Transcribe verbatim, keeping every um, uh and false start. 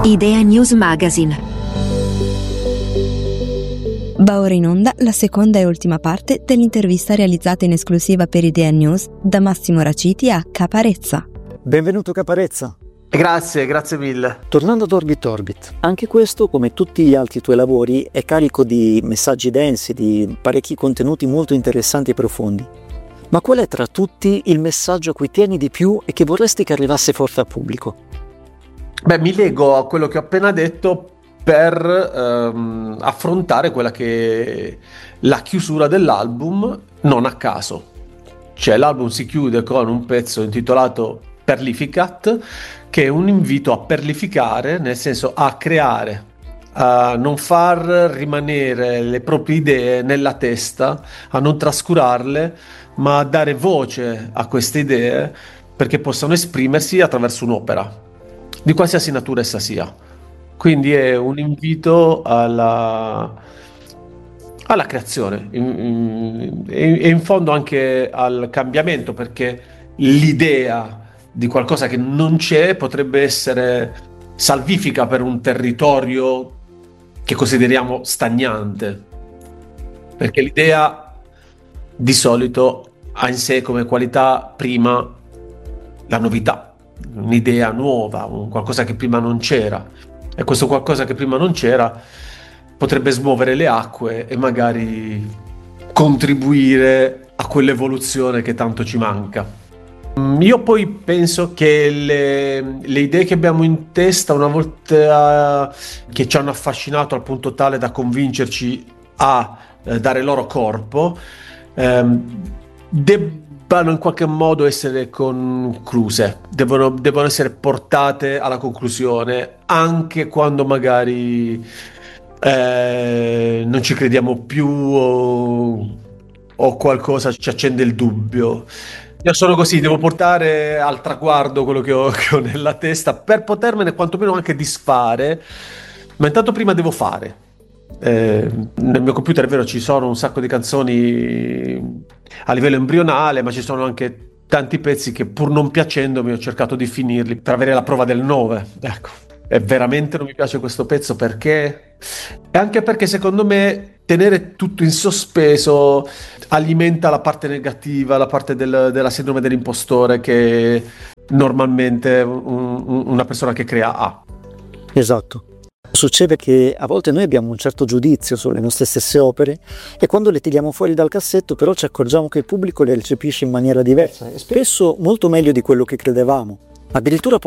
Idea News Magazine. Va ora in onda la seconda e ultima parte dell'intervista realizzata in esclusiva per Idea News da Massimo Raciti a Caparezza. Benvenuto Caparezza. Grazie, grazie mille. Tornando ad Orbit Orbit, anche questo, come tutti gli altri tuoi lavori, è carico di messaggi densi, di parecchi contenuti molto interessanti e profondi. Ma qual è tra tutti il messaggio a cui tieni di più e che vorresti che arrivasse forte al pubblico? Beh, mi lego a quello che ho appena detto per ehm, affrontare quella che è la chiusura dell'album, non a caso. Cioè, l'album si chiude con un pezzo intitolato Perlificat, che è un invito a perlificare, nel senso a creare, a non far rimanere le proprie idee nella testa, a non trascurarle, ma a dare voce a queste idee perché possano esprimersi attraverso un'opera, di qualsiasi natura essa sia. Quindi è un invito alla, alla creazione in, in, e in fondo anche al cambiamento, perché l'idea di qualcosa che non c'è potrebbe essere salvifica per un territorio che consideriamo stagnante, perché l'idea di solito ha in sé come qualità prima la novità, un'idea nuova, un qualcosa che prima non c'era, e questo qualcosa che prima non c'era potrebbe smuovere le acque e magari contribuire a quell'evoluzione che tanto ci manca. Io poi penso che le, le idee che abbiamo in testa, una volta che ci hanno affascinato al punto tale da convincerci a eh, dare loro corpo, ehm, debbano in qualche modo essere concluse, devono, devono essere portate alla conclusione, anche quando magari eh, non ci crediamo più o, o qualcosa ci accende il dubbio. Io sono così, devo portare al traguardo quello che ho, che ho nella testa per potermene quantomeno anche disfare, ma intanto prima devo fare. Eh, nel mio computer è vero, ci sono un sacco di canzoni a livello embrionale, ma ci sono anche tanti pezzi che pur non piacendomi ho cercato di finirli per avere la prova del nove. Ecco, e veramente non mi piace questo pezzo perché... E anche perché secondo me tenere tutto in sospeso alimenta la parte negativa, la parte del, della sindrome dell'impostore che normalmente un, un, una persona che crea ha. Esatto. Succede che a volte noi abbiamo un certo giudizio sulle nostre stesse opere e quando le tiriamo fuori dal cassetto però ci accorgiamo che il pubblico le recepisce in maniera diversa e spesso molto meglio di quello che credevamo. Addirittura